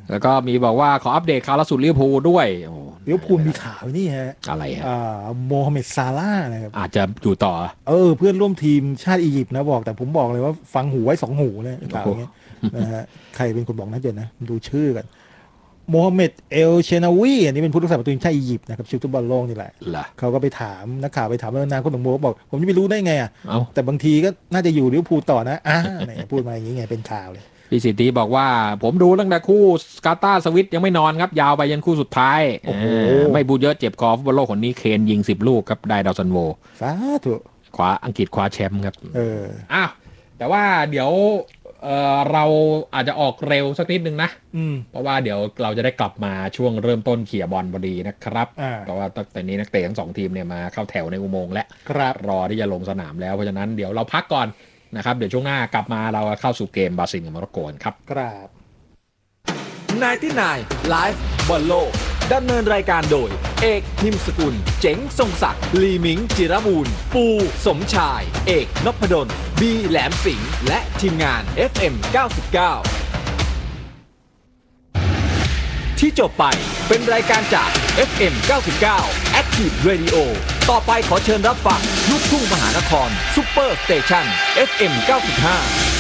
แล้วก็มีบอกว่าขออัปเดตข่าวล่าสุดลิเวอร์พูลด้วยลิเวอร์พูลมีข่าวนี่ฮะอะไรฮะโมฮัมเหม็ดซาลาห์นะครับอาจจะอยู่ต่อเพื่อนร่วมทีมชาติอียิปต์นะบอกแต่ผมบอกเลยว่าฟังหูไว้2 หูเลยข่าวนี้นะฮะใครเป็นคนบอกนะเจนนะดูชื่อกันโมฮัมเหม็ดเอลเชนาวีอันนี้เป็นผู้รักษาประตูทีมชาติอียิปต์นะครับชุดฟุตบอลโลกนี่แหละเขาก็ไปถามนักข่าวไปถามนานคนของโมบอกผมจะไม่รู้ได้ไงแต่บางทีก็น่าจะอยู่ลิเวอร์พูลต่อนะเนี่ยพูดมาอย่างนี้ไงเป็นข่าวเลยพี่สิทธิบอกว่าผมดูตั้งแต่คู่กาตาร์สวิตยังไม่นอนครับยาวไปยันคู่สุดท้ายไม่บูเยอะเจ็บคอฟุตบอลโลกคนนี้เคนยิง10 ลูกครับได้ดาวซันโวสาธุคว้าอังกฤษคว้าแชมป์ครับแต่ว่าเดี๋ยวเราอาจจะออกเร็วสักนิดนึงนะเพราะว่าเดี๋ยวเราจะได้กลับมาช่วงเริ่มต้นเขี่ยบอลพอดีนะครับเพราะว่าตั้งแต่นี้นักเตะทั้ง2 ทีมเนี่ยมาเข้าแถวในอุโมงค์และรอที่จะลงสนามแล้วเพราะฉะนั้นเดี๋ยวเราพักก่อนนะครับเดี๋ยวช่วงหน้ากลับมาเราเข้าสู่เกมบราซิลกับโมร็อกโกครับ 99 Live บอลโลกดำเนินรายการโดยเอกนิมสกุลเจ๋งทรงศักดิ์ลีมิงจิรบูรณ์ปูสมชายเอกนพดลบีแหลมสิงห์และทีมงาน FM 99ที่จบไปเป็นรายการจาก FM 99 Active Radio ต่อไปขอเชิญรับฟังลูกทุ่งมหานครซุปเปอร์สเตชัน FM 95